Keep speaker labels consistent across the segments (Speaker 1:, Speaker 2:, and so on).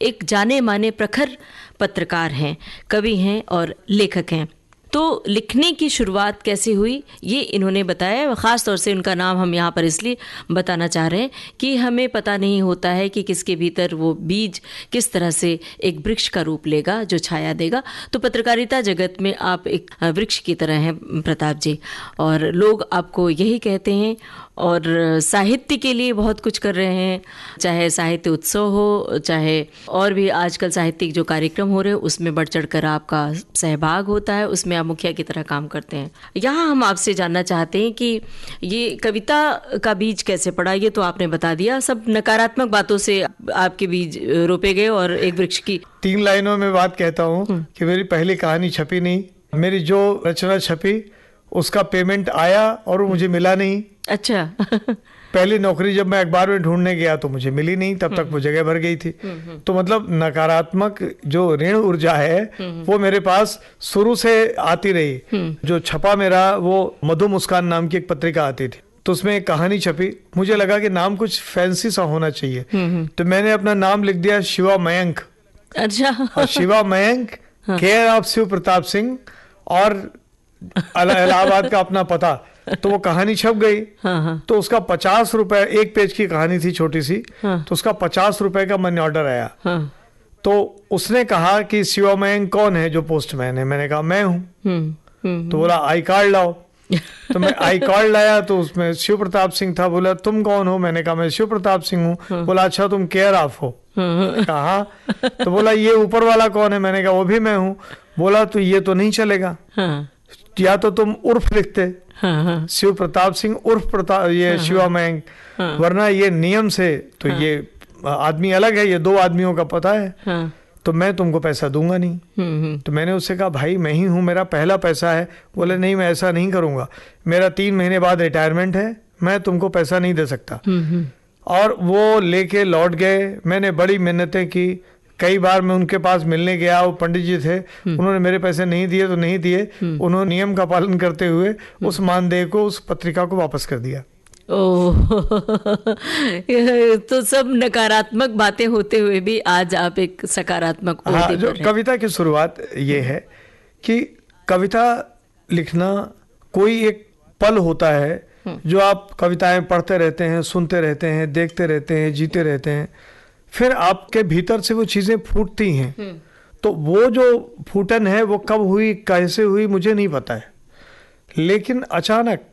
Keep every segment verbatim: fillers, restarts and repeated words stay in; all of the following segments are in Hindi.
Speaker 1: एक जाने माने प्रखर पत्रकार हैं, कवि हैं और लेखक हैं। तो लिखने की शुरुआत कैसे हुई ये इन्होंने बताया। ख़ास तौर से उनका नाम हम यहाँ पर इसलिए बताना चाह रहे हैं कि हमें पता नहीं होता है कि किसके भीतर वो बीज किस तरह से एक वृक्ष का रूप लेगा जो छाया देगा। तो पत्रकारिता जगत में आप एक वृक्ष की तरह हैं प्रताप जी, और लोग आपको यही कहते हैं और साहित्य के लिए बहुत कुछ कर रहे हैं, चाहे साहित्य उत्सव हो, चाहे और भी आजकल साहित्यिक जो कार्यक्रम हो रहे हैं उसमें बढ़ चढ़ कर आपका सहभाग होता है, उसमें आप मुखिया की तरह काम करते हैं। यहाँ हम आपसे जानना चाहते हैं कि ये कविता का बीज कैसे पड़ा। ये तो आपने बता दिया, सब नकारात्मक बातों से आपके बीज रोपे गए और एक वृक्ष की।
Speaker 2: तीन लाइनों में बात कहता हूँ कि मेरी पहली कहानी छपी नहीं, मेरी जो रचना छपी उसका पेमेंट आया और वो मुझे मिला नहीं। अच्छा। पहली नौकरी जब मैं अखबार में ढूंढने गया तो मुझे मिली नहीं, तब तक वो जगह भर गई थी। तो मतलब नकारात्मक जो ऋण ऊर्जा है वो मेरे पास शुरू से आती रही। जो छपा मेरा वो मधु मुस्कान नाम की एक पत्रिका आती थी, तो उसमें एक कहानी छपी। मुझे लगा कि नाम कुछ फैंसी सा होना चाहिए, तो मैंने अपना नाम लिख दिया शिवा मयंक। अच्छा। शिवा मयंक, केयर ऑफ शिव प्रताप सिंह और इलाहाबाद का अपना पता। तो वो कहानी छप गई। हाँ हाँ। तो उसका पचास रुपए, एक पेज की कहानी थी छोटी सी। हाँ। तो उसका पचास रुपए का मनी ऑर्डर आया। हाँ। तो उसने कहा कि शिवा मयंक कौन है जो पोस्टमैन है। मैंने कहा मैं हूँ। तो बोला आई कार्ड लाओ। तो मैं आई कार्ड लाया तो उसमें शिव प्रताप सिंह था। बोला तुम कौन हो। मैंने कहा मैं शिव प्रताप सिंह हूँ। हाँ। बोला अच्छा तुम केयर ऑफ हो। कहा तो बोला ये ऊपर वाला कौन है। मैंने कहा वो भी मैं हूँ। बोला तो ये तो नहीं चलेगा। हाँ। या तो तुम उर्फ लिखते। हाँ हाँ। शिव प्रताप सिंह उर्फ प्रताप ये हाँ शिवा मयंक। हाँ। वरना ये नियम से तो हाँ। ये आदमी अलग है, ये दो आदमियों का पता है। हाँ। तो मैं तुमको पैसा दूंगा नहीं। तो मैंने उससे कहा भाई मैं ही हूँ, मेरा पहला पैसा है। बोले नहीं मैं ऐसा नहीं करूंगा, मेरा तीन महीने बाद रिटायरमेंट है, मैं तुमको पैसा नहीं दे सकता। और वो लेके लौट गए। मैंने बड़ी मिन्नतें की, कई बार मैं उनके पास मिलने गया। वो पंडित जी थे, उन्होंने मेरे पैसे नहीं दिए तो नहीं दिए। उन्होंने नियम का पालन करते हुए उस मानदेय को, उस पत्रिका को वापस कर दिया।
Speaker 1: ओह। तो सब नकारात्मक बातें होते हुए भी आज आप एक सकारात्मक।
Speaker 2: हाँ, जो कविता की शुरुआत ये है कि कविता लिखना कोई एक पल होता है जो आप कविताएं पढ़ते रहते हैं, सुनते रहते हैं, देखते रहते हैं, जीते रहते हैं, फिर आपके भीतर से वो चीजें फूटती हैं। तो वो जो फूटन है वो कब हुई, कैसे हुई, मुझे नहीं पता है। लेकिन अचानक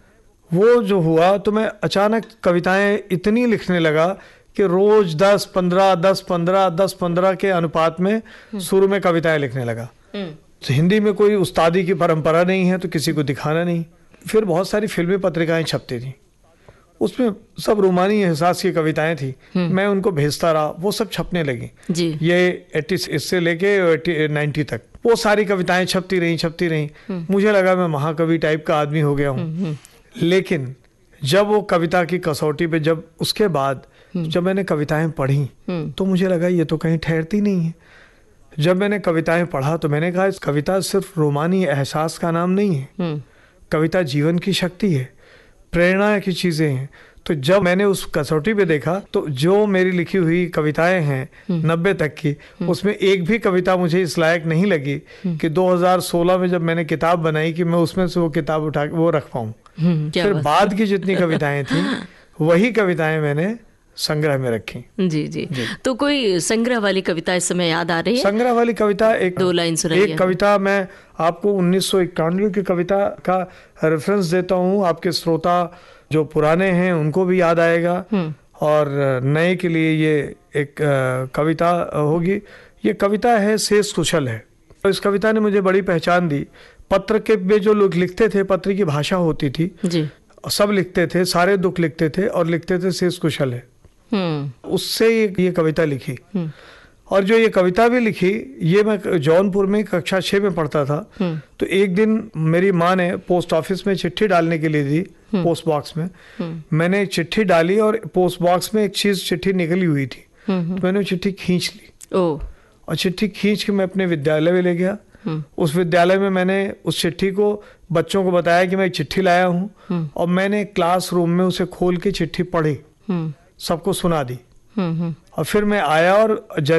Speaker 2: वो जो हुआ तो मैं अचानक कविताएं इतनी लिखने लगा कि रोज दस पंद्रह दस पंद्रह दस पंद्रह के अनुपात में शुरू में कविताएं लिखने लगा। तो हिंदी में कोई उस्तादी की परंपरा नहीं है तो किसी को दिखाना नहीं। फिर बहुत सारी फिल्मी पत्रिकाएं छपती थी, उसमें सब रूमानी एहसास की कविताएं थी। मैं उनको भेजता रहा, वो सब छपने लगी जी। ये एट्टी इससे लेके नाइन्टी तक वो सारी कविताएं छपती रही छपती रही। मुझे लगा मैं महाकवि टाइप का आदमी हो गया हूँ। लेकिन जब वो कविता की कसौटी पे, जब उसके बाद जब मैंने कविताएं पढ़ी तो मुझे लगा ये तो कहीं ठहरती नहीं है। जब मैंने कविताएं पढ़ा तो मैंने कहा कविता सिर्फ रोमानी एहसास का नाम नहीं है, कविता जीवन की शक्ति है, प्रेरणा की चीजें हैं। तो जब मैंने उस कसौटी पे देखा तो जो मेरी लिखी हुई कविताएं हैं नब्बे तक की, उसमें एक भी कविता मुझे इस लायक नहीं लगी कि दो हज़ार सोलह में जब मैंने किताब बनाई कि मैं उसमें से वो किताब उठा वो रख पाऊं। फिर बाद की जितनी कविताएं थी वही कविताएं मैंने संग्रह में रखी।
Speaker 1: जी, जी जी। तो कोई संग्रह वाली कविता इस समय याद आ रही है?
Speaker 2: संग्रह वाली कविता एक
Speaker 1: दो लाइन सुनाइए।
Speaker 2: एक कविता मैं आपको उन्नीस सौ इक्यानवे की कविता का रेफरेंस देता हूँ। आपके श्रोता जो पुराने हैं उनको भी याद आएगा और नए के लिए ये एक कविता होगी। ये कविता है शेष कुशल है। तो इस कविता ने मुझे बड़ी पहचान दी। पत्र के में जो लोग लिखते थे, पत्र की भाषा होती थी जी। सब लिखते थे, सारे दुख लिखते थे और लिखते थे शेष कुशल है। उससे ये, ये कविता लिखी। और जो ये कविता भी लिखी, ये मैं जौनपुर में कक्षा छः में पढ़ता था। तो एक दिन मेरी माँ ने पोस्ट ऑफिस में चिट्ठी डालने के लिए दी, पोस्ट बॉक्स में। मैंने चिट्ठी डाली और पोस्ट बॉक्स में एक चीज चिट्ठी निकली हुई थी, तो मैंने चिट्ठी खींच ली। ओ। और चिट्ठी खींच के मैं अपने विद्यालय में ले गया। उस विद्यालय में मैंने उस चिट्ठी को बच्चों को बताया कि मैं एक चिट्ठी लाया हूँ, और मैंने क्लासरूम में उसे खोल के चिट्ठी पढ़ी, सबको सुना दी। और फिर मैं आया और